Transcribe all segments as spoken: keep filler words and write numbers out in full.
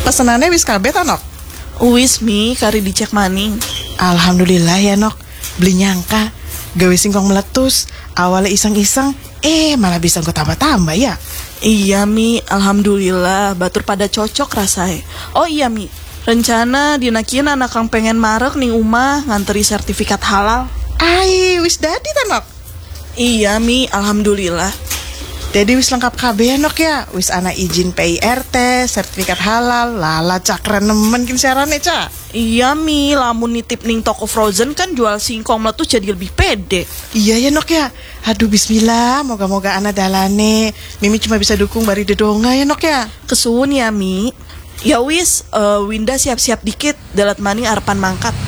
Pesenannya wis kabeh ta, Nok? Wis mi kari dicek maning. Alhamdulillah ya, Nok. Beli nyangka gawe singkong meletus. Awalnya iseng-iseng, eh malah bisa gue tambah-tambah ya. Iya mi, alhamdulillah batur pada cocok rasanya. Oh iya mi, rencana dinakin anak kang pengen marek ning umah nganteri sertifikat halal. Ai, wis dadi ta, Nok? Iya mi, alhamdulillah. Jadi wis lengkap kabeh ya, Nok ya. Wis ana izin P I R T, sertifikat halal, lala cakra nemen kin siarane, Ca. Iya mi, lamun nitip ning toko frozen kan jual singkong meletus jadi lebih pede. Iya ya, Nok ya. Aduh bismillah, moga-moga ana dalane. Mimi cuma bisa dukung bari dedonga ya, Nok ya. Kesuwun ya mi. Ya wis, uh, Winda siap-siap dikit, dalat maning arepan mangkat.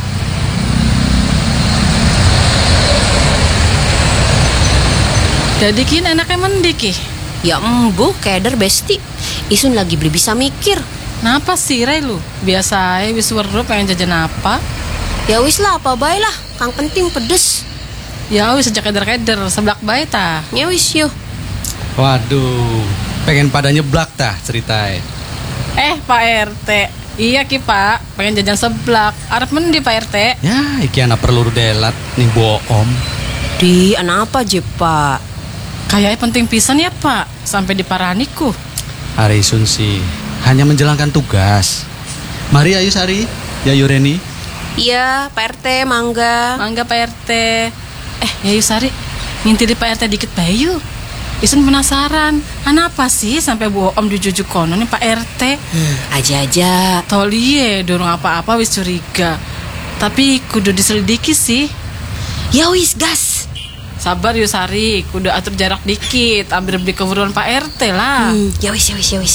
Jadi kin enaknya mendiki. Ya embuh, keder besti. Isun lagi beli bisa mikir. Napa sih Ray lu? Biasa aja wis weruh pengen jajan apa? Ya wis lah, apa bae lah. Kang penting pedes. Ya wis sejak keder-keder seblak bae ta. Ya wis yuk. Waduh, pengen pada nyeblak tah ceritain. Eh Pak R T. Iya ki Pak, pengen jajan seblak. Arep mendi Pak R T? Ya, iki anak perlu delat nih boom. Di anak apa je Pak? Kayaknya penting pisan ya Pak, sampai diparaniku. Hari Sun sih hanya menjalankan tugas. Mari ayo Sari, ya Yureni. Iya, Pak R T, mangga. Mangga Pak R T. Eh, ya Yusari, ngintiri Pak R T dikit bayu. Isun penasaran, kenapa sih sampai Bu Om dijujuk kono nih Pak R T? Hmm, aja-aja. Tolie, dorong apa-apa wis curiga. Tapi kudu diselidiki sih. Ya wis gas. Sabar Yusari, kudu atur jarak dikit, ambil beli keburuan Pak R T lah. Hmm, ya wis, ya wis, ya wis.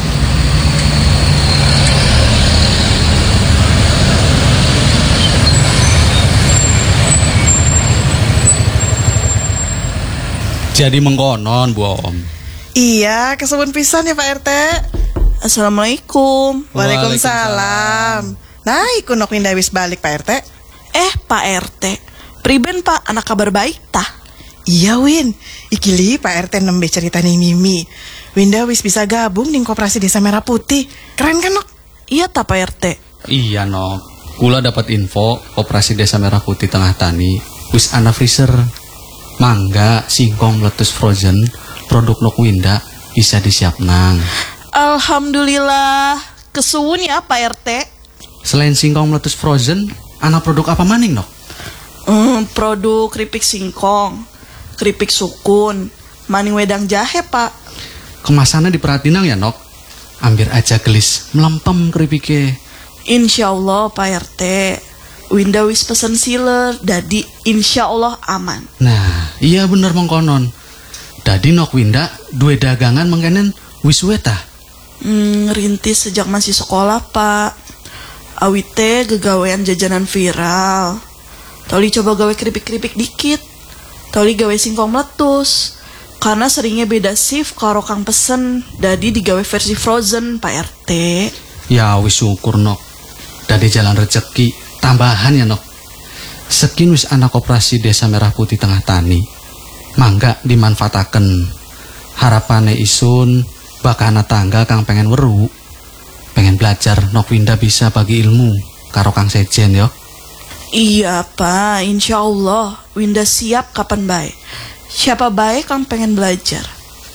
Jadi mengkonon Bu Om. Iya, kesuwun pisan ya Pak R T. Assalamualaikum. Waalaikumsalam. Nah, iku Nok Winda wis balik Pak R T. Eh Pak R T, priben Pak, anak kabar baik tah? Iya Win, iki li Pak R T nembe cerita ning Mimi. Winda wis bisa gabung ning Koperasi Desa Merah Putih. Keren kan, Nok? Iya ta Pak R T. Iya Nok, kula dapat info Koperasi Desa Merah Putih Tengah Tani wis ana freezer. Mangga, singkong meletus frozen, produk Nok Winda bisa disiap nang. Alhamdulillah, kesuwun ya Pak R T. Selain singkong meletus frozen, ana produk apa maning Nok? Hmm, produk keripik singkong, keripik sukun, maning wedang jahe Pak. Kemasannya diperhatiin nang ya Nok. Ambil aja gelis melempem keripiknya. Insya Allah Pak R T, Winda wis pesen sealer, dadi insya Allah aman. Nah, iya bener mengkonon. Dadi Nok Winda dua dagangan mengkenen wis weta. Hmm, rintis sejak masih sekolah Pak. Awite gegawean jajanan viral. Toli coba gawe keripik-keripik dikit. Toli gawe singkong meletus. Karena seringnya beda shift karo kang pesen, dadi digawe versi frozen Pak R T. Ya wis syukur Nok. Dadi jalan rezeki tambahan ya Nok. Sekin wis anak Koperasi Desa Merah Putih Tengah Tani. Mangga dimanfaataken. Harapane isun bakana tangga kang pengen weru. Pengen belajar Nok Winda bisa bagi ilmu karo kang sejen yo. Iya Pak, insya Allah Winda siap kapan baik. Siapa baik kang pengen belajar.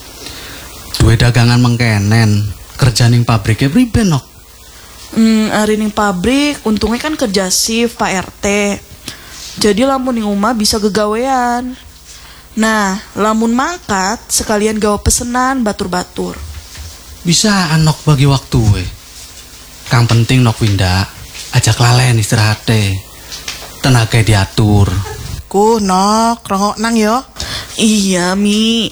Dua dagangan mengkenen, kerja ning pabriknya priben Nok. Hmm, hari ning pabrik untungnya kan kerja shift Pak R T. Jadi lamun ning rumah bisa gegawean. Nah, lamun mangkat sekalian gawe pesenan batur-batur. Bisa Nok bagi waktu we. Kang penting Nok Winda ajak lalen istirahatnya. Tenaga diatur. Ku Nok, rongok nang yo. Iya Mi.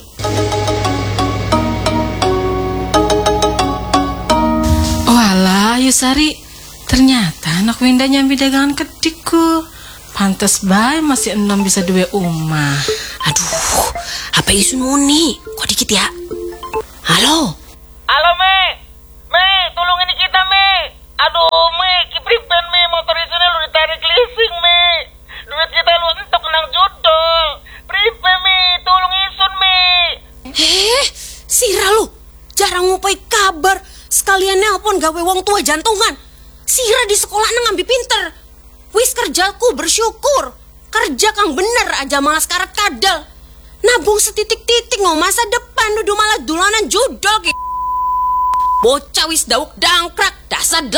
Walah Yusari, ternyata Nok Winda nyambi dagangan kedikku. Pantes bae masih enom bisa duwe umah. Aduh, apa isun muni? Kok dikit ya? Halo? Halo Me, Me, tolong ini kita Me. Aduh Me, kipriben Me, motor isunnya lu ditarik leasing Me. Duit kita lu entok nang judol. Pribe Me, tolong isun Me. Eh, Sira lu, jarang ngupai kabar. Sekalian nelpon gawe wong tua jantungan. Sira di sekolah nang ngambi pinter. Wis kerjaku bersyukur. Kerja kang bener aja malah sekarat kadal. Nabung setitik-titik ngomong masa depan nudu malah dolanan judol ki. Bocah wis dauk dangkrak dasar